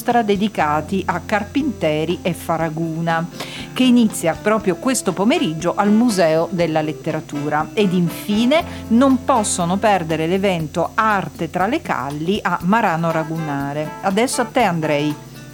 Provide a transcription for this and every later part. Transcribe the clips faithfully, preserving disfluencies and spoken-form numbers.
mostra dedicati a carpinteri e faraguna, che inizia proprio questo pomeriggio al Museo della Letteratura. Ed infine non possono perdere l'evento Arte tra le Calli a Marano Ragunare. Adesso a te, Andrei.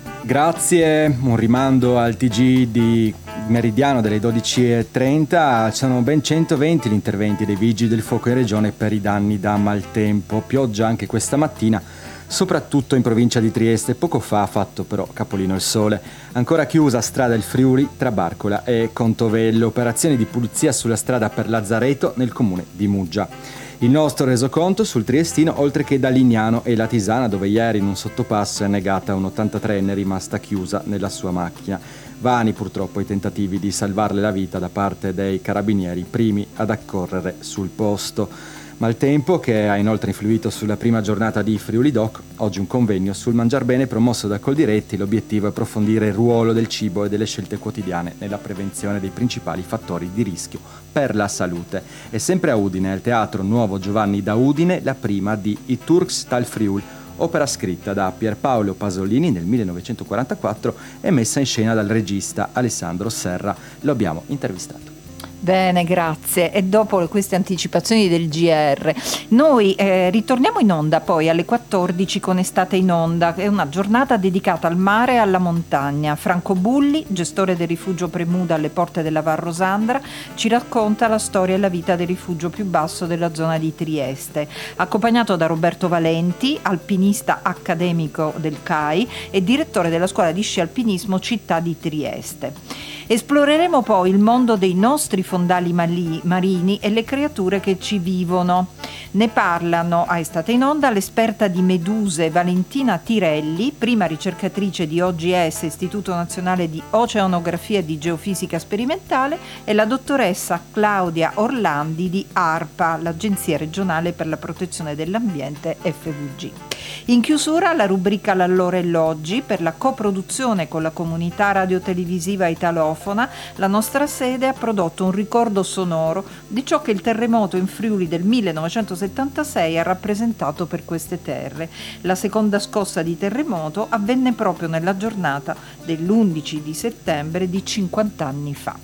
Grazie, un rimando al T G di meridiano delle dodici e trenta. Sono ben centoventi gli interventi dei vigili del fuoco in regione per i danni da maltempo. Pioggia anche questa mattina, soprattutto in provincia di Trieste. Poco fa ha fatto però capolino il sole. Ancora chiusa strada il Friuli tra Barcola e Contovello. Operazioni di pulizia sulla strada per Lazzareto nel comune di Muggia. Il nostro resoconto sul triestino, oltre che da Lignano e Latisana, dove ieri in un sottopasso è annegata un'ottantatreenne rimasta chiusa nella sua macchina. Vani purtroppo i tentativi di salvarle la vita da parte dei carabinieri, primi ad accorrere sul posto. Maltempo che ha inoltre influito sulla prima giornata di Friuli Doc. Oggi un convegno sul mangiar bene promosso da Coldiretti. L'obiettivo è approfondire il ruolo del cibo e delle scelte quotidiane nella prevenzione dei principali fattori di rischio per la salute. E sempre a Udine, al Teatro Nuovo Giovanni da Udine, la prima di I Turks tal Friul, opera scritta da Pierpaolo Pasolini nel millenovecentoquarantaquattro e messa in scena dal regista Alessandro Serra. Lo abbiamo intervistato. Bene, grazie. E dopo queste anticipazioni del G R, noi eh, ritorniamo in onda poi alle quattordici con Estate in Onda, che è una giornata dedicata al mare e alla montagna. Franco Bulli, gestore del rifugio Premuda alle porte della Val Rosandra, ci racconta la storia e la vita del rifugio più basso della zona di Trieste, accompagnato da Roberto Valenti, alpinista accademico del C A I e direttore della scuola di sci alpinismo Città di Trieste. Esploreremo poi il mondo dei nostri fondali mali- marini e le creature che ci vivono. Ne parlano a Estate in Onda l'esperta di meduse Valentina Tirelli, prima ricercatrice di O G S, Istituto Nazionale di Oceanografia e di Geofisica Sperimentale, e la dottoressa Claudia Orlandi di ARPA, l'Agenzia regionale per la protezione dell'ambiente F V G. In chiusura la rubrica L'allora e l'oggi, per la coproduzione con la comunità radiotelevisiva italofona. La nostra sede ha prodotto un ricordo sonoro di ciò che il terremoto in Friuli del millenovecentosettantasei ha rappresentato per queste terre. La seconda scossa di terremoto avvenne proprio nella giornata dell'undici di settembre di cinquanta anni fa.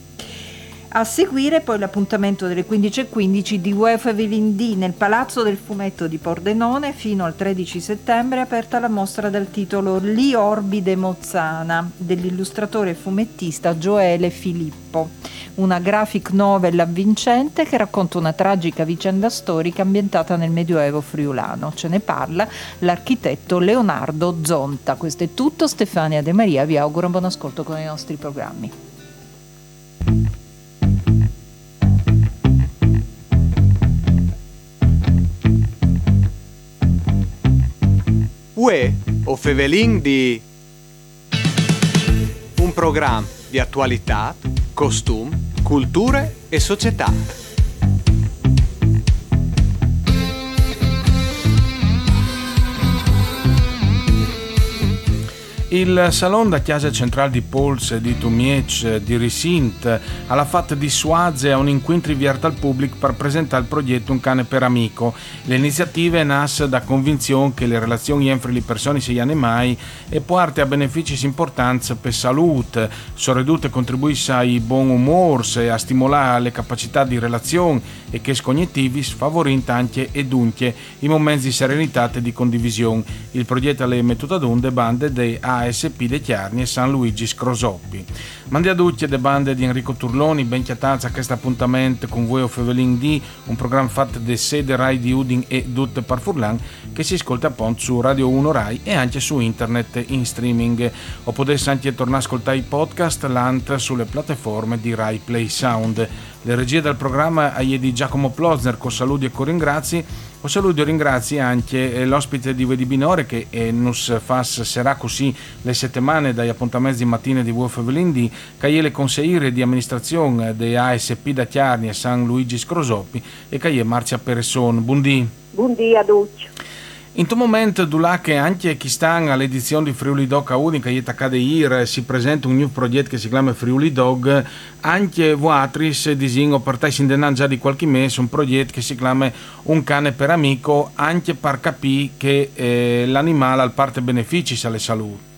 A seguire poi l'appuntamento delle quindici e quindici di U E F Evelyn D nel Palazzo del Fumetto di Pordenone. Fino al tredici settembre è aperta la mostra dal titolo Li Orbi de Mozzana dell'illustratore e fumettista Gioele Filippo, una graphic novel avvincente che racconta una tragica vicenda storica ambientata nel Medioevo friulano. Ce ne parla l'architetto Leonardo Zonta. Questo è tutto, Stefania De Maria vi auguro un buon ascolto con i nostri programmi. U E o Fevelin di un programma di attualità, costum, culture e società. Il salon da chiesa centrale di Pols, di Tumiec, di Risint, alla fatta di Suaze a un incontro aperto al pubblico per presentare il progetto Un cane per amico. L'iniziativa nasce da convinzione che le relazioni entre le persone siano mai e porta a benefici importanti per salute, soprattutto contribuisce ai buon umore e a stimolare le capacità di relazione e che cognitivi favorendo anche e dunque i momenti di serenità e di condivisione. Il progetto è mettuto ad onde bande dei A S P De Chiarni e San Luigi Scrosoppi. Mandi a tutti le bande di Enrico Turloni, ben chiatanza a questo appuntamento con voi o Fevelin D, un programma fatto da sede Rai di Udin e Dut Parfurlan che si ascolta appunto su Radio uno Rai e anche su internet in streaming. O potete anche tornare a ascoltare i podcast l'ant sulle piattaforme di Rai Play Sound. Le regie del programma è di Giacomo Plozner, con saluti e con ringrazi. Un saluto e ringrazi anche l'ospite di Vedi Binore che eh, nos fa sarà così le settimane dagli appuntamenti di mattina di W F Velindi, che è le consigliere di amministrazione dei A S P da Chiarni e San Luigi Scrosoppi e che è Marzia Peresson. Buondì. Buondì a tutti. In questo momento, che anche chi sta all'edizione di Friuli Dog a Udine, che è accade ieri, si presenta un nuovo progetto che si chiama Friuli Dog, anche Voatris disingo per te si indenà già di qualche mese un progetto che si chiama Un cane per amico, anche per capire che eh, l'animale ha parte benefici alle salute.